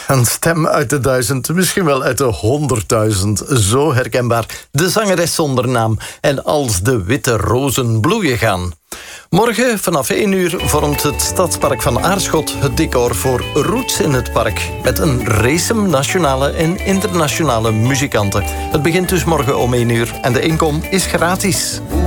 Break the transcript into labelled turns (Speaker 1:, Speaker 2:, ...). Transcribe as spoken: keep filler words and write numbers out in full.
Speaker 1: Een stem uit de duizend, misschien wel uit de honderdduizend. Zo herkenbaar. De zangeres zonder naam. En als de witte rozen bloeien gaan. Morgen vanaf één uur vormt het Stadspark van Aarschot het decor voor Roots in het Park. Met een race nationale en internationale muzikanten. Het begint dus morgen om één uur en de inkom is gratis.